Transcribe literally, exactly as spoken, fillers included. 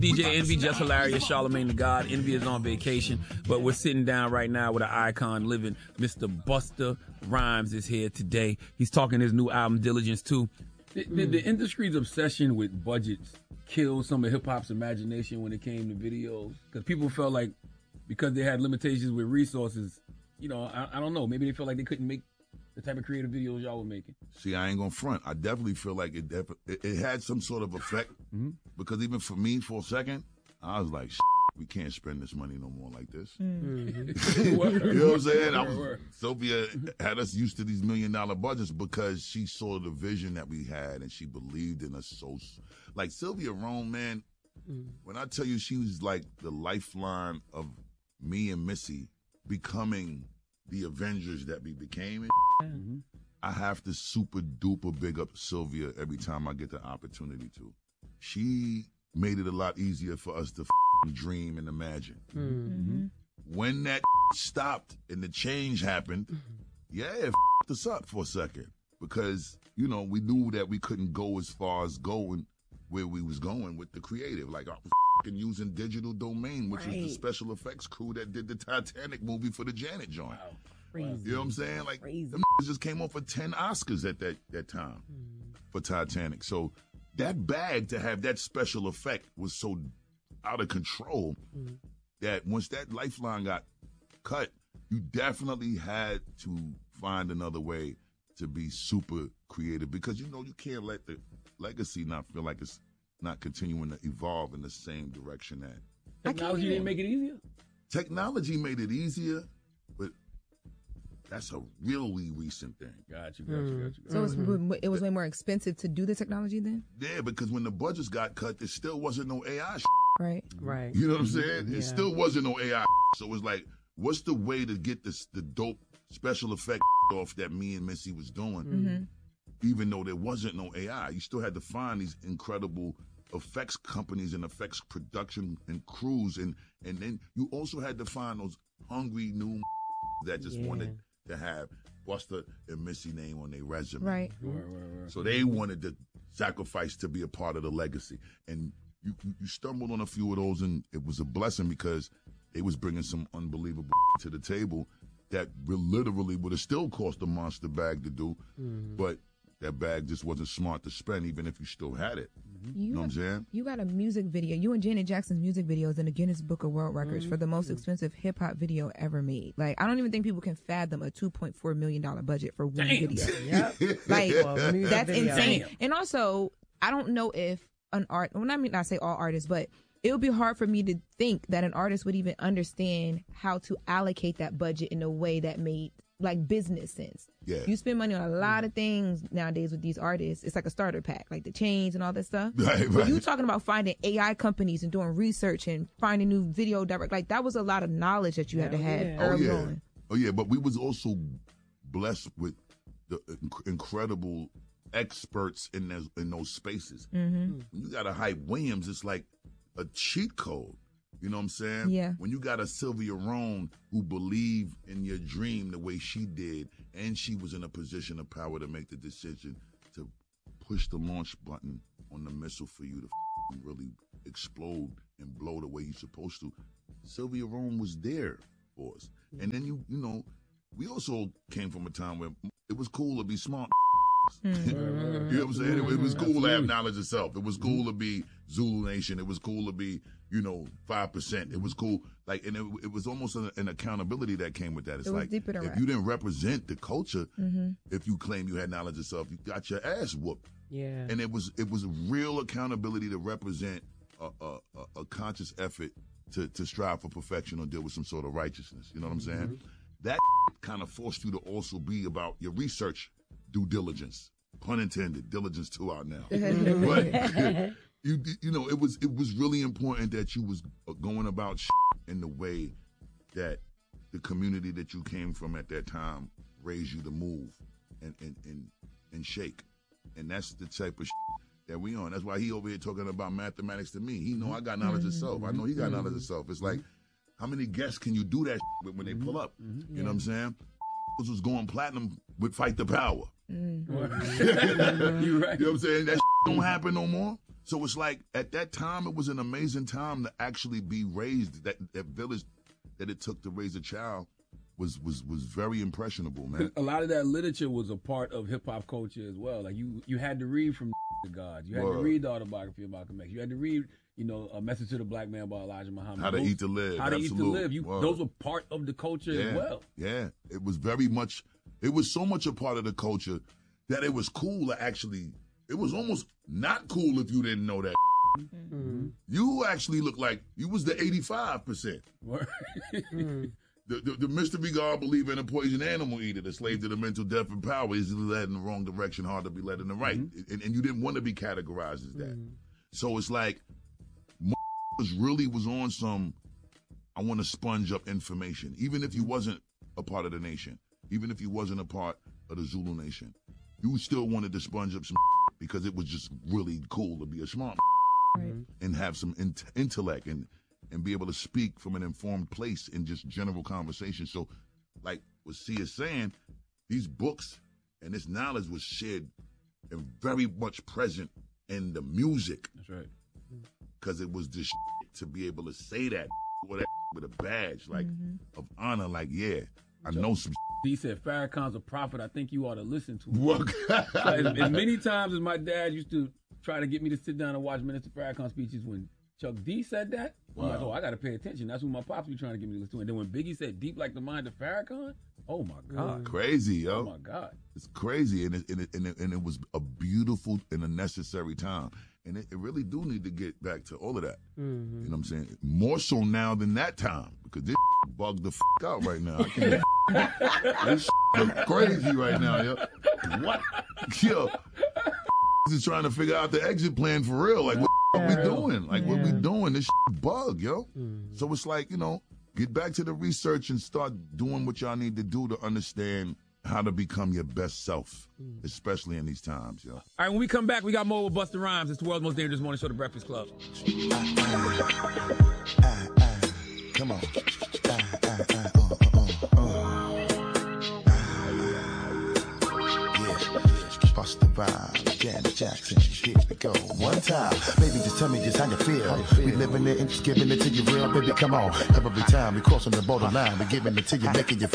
D J Envy, Just Hilarious, Charlamagne the God. Envy is on vacation, but we're sitting down right now with an icon living. Mister Busta Rhymes is here today. He's talking his new album, Diligence two. Did, did the industry's obsession with budgets kill some of hip-hop's imagination when it came to videos? Because people felt like because they had limitations with resources, you know, I, I don't know, maybe they felt like they couldn't make the type of creative videos y'all were making. See, I ain't gonna front. I definitely feel like it def- it, it had some sort of effect mm-hmm. because even for me, for a second, I was like, we can't spend this money no more like this. Mm-hmm. You know what I'm saying? I was, Sylvia had us used to these million dollar budgets because she saw the vision that we had and she believed in us so. Like Sylvia Rhone, man, mm-hmm. when I tell you she was like the lifeline of me and Missy becoming the Avengers that we became. Mm-hmm. I have to super duper big up Sylvia every time I get the opportunity to. She made it a lot easier for us to f- dream and imagine. Mm-hmm. When that stopped and the change happened, mm-hmm. yeah, it f***ed us up for a second because, you know, we knew that we couldn't go as far as going where we was going with the creative. Like, I was f***ing using Digital Domain, which right. was the special effects crew that did the Titanic movie for the Janet joint. Wow. Crazy. You know what I'm saying? Like, Crazy. them just came off for ten Oscars at that, that time mm. for Titanic. So that bag to have that special effect was so out of control mm. that once that lifeline got cut, you definitely had to find another way to be super creative because, you know, you can't let the legacy not feel like it's not continuing to evolve in the same direction that. Technology didn't make it easier? Technology made it easier, but that's a really recent thing. Got you, got you, got you. So it was, mm-hmm. it was way more expensive to do the technology then? Yeah, because when the budgets got cut, there still wasn't no A I shit. Right. Right. You know what I'm saying? Yeah. It still wasn't no A I shit. So it was like, what's the way to get this the dope special effect off that me and Missy was doing? Mm-hmm. Even though there wasn't no A I. You still had to find these incredible effects companies and effects production and crews. And, and then you also had to find those hungry new that just yeah. wanted to have Busta and Missy name on their resume. Right. Right, right, right. So they wanted to sacrifice to be a part of the legacy. And you, you stumbled on a few of those, and it was a blessing because it was bringing some unbelievable to the table that literally would have still cost a monster bag to do, mm. but that bag just wasn't smart to spend even if you still had it. You, you know what I'm saying? You got a music video. You and Janet Jackson's music videos in the Guinness Book of World Records mm-hmm. for the most expensive hip-hop video ever made. Like, I don't even think people can fathom a two point four million dollars budget for one Damn. video. Yep. Like, well, that's video. insane. Damn. And also, I don't know if an art, well, I mean, I say all artists, but it would be hard for me to think that an artist would even understand how to allocate that budget in a way that made like business sense. Yeah. You spend money on a lot of things nowadays with these artists. It's like a starter pack, like the chains and all that stuff. Right, but right. you talking about finding A I companies and doing research and finding new video direct, like that was a lot of knowledge that you had to have yeah. early oh, yeah. on. Oh yeah, but we was also blessed with the inc- incredible experts in those, in those spaces. Mm-hmm. When you got a Hype Williams, it's like a cheat code. You know what I'm saying? Yeah. When you got a Sylvia Rhone who believed in your dream the way she did, and she was in a position of power to make the decision to push the launch button on the missile for you to f- really explode and blow the way you're supposed to. Sylvia Rhone was there for us. And then, you you know, we also came from a time where it was cool to be smart. Mm-hmm. You know what I'm saying? It, it was cool to have knowledge of self. It was cool to be Zulu Nation. It was cool to be, you know, five percent. It was cool. Like, and it, it was almost an, an accountability that came with that. It's it was like, deeper than if rap. you didn't represent the culture, mm-hmm. if you claim you had knowledge of self, you got your ass whooped. Yeah. And it was it was real accountability to represent a, a, a, a conscious effort to, to strive for perfection or deal with some sort of righteousness. You know what I'm saying? Mm-hmm. That kind of forced you to also be about your research due diligence. Pun intended, diligence two out now. But you you know, it was it was really important that you was going about shit in the way that the community that you came from at that time raised you to move and and and, and shake. And that's the type of shit that we on. That's why he over here talking about mathematics to me. He know I got knowledge of self. I know he got mm-hmm. knowledge of self. It's like, how many guests can you do that shit with when they pull up? Mm-hmm. You yeah. know what I'm saying? This was going platinum with Fight the Power. Mm. You're right. You know what I'm saying? That shit don't happen no more. So it's like at that time, it was an amazing time to actually be raised. That that village that it took to raise a child was was was very impressionable, man. A lot of that literature was a part of hip hop culture as well. Like you, you had to read from the gods. You had Word. to read the autobiography of Malcolm X. You had to read, you know, A Message to the Black Man by Elijah Muhammad. How to those, Eat to Live. How to Absolute. Eat to Live. You, Word. those were part of the culture yeah. as well. Yeah, it was very much. It was so much a part of the culture that it was cool to actually. It was almost not cool if you didn't know that. Mm-hmm. You actually looked like you was the eighty-five percent. mm-hmm. The, the, the mystery God believer in a poison animal eater, the slave to the mental death and power, easily led in the wrong direction, hard to be led in the right. Mm-hmm. And, and you didn't want to be categorized as that. Mm-hmm. So it's like, was really was on some, I want to sponge up information. Even if you wasn't a part of the nation, even if you wasn't a part of the Zulu nation, you still wanted to sponge up some because it was just really cool to be a smart right. and have some in- intellect and and be able to speak from an informed place in just general conversation. So, like what C is saying, these books and this knowledge was shared and very much present in the music. That's right. Because it was this shit to be able to say that with a badge, like, mm-hmm. of honor, like, yeah, I know some He said, Farrakhan's a prophet. I think you ought to listen to him. So as, as many times as my dad used to try to get me to sit down and watch Minister Farrakhan speeches, when Chuck D said that, wow. I'm like, oh, I got to pay attention. That's what my pops be trying to get me to listen to. And then when Biggie said, deep like the mind of Farrakhan, oh, my God. Crazy, yo. Oh, my God. It's crazy. And it, and it, and it, and it was a beautiful and a necessary time. And it, it really do need to get back to all of that. Mm-hmm. You know what I'm saying? More so now than that time. Because this bugged the f*** out right now. I can't. This look crazy right now, yo. What? Yo. Is trying to figure out the exit plan for real. Like, what are we doing? Like, yeah. what we doing? This bug, yo. Mm. So it's like, you know, get back to the research and start doing what y'all need to do to understand how to become your best self, mm. especially in these times, yo. All right, when we come back, we got more with Busta Rhymes. It's the world's most dangerous morning show, The Breakfast Club. Uh, uh, uh, uh, come on. Uh, uh, uh, uh, uh, uh. Busta Rhymes, Janet Jackson, here we go. One time, baby, just tell me just how you feel. How you feel. We living it and just giving it to you real, baby, come on. Every time we crossing the borderline, we giving it to you, making you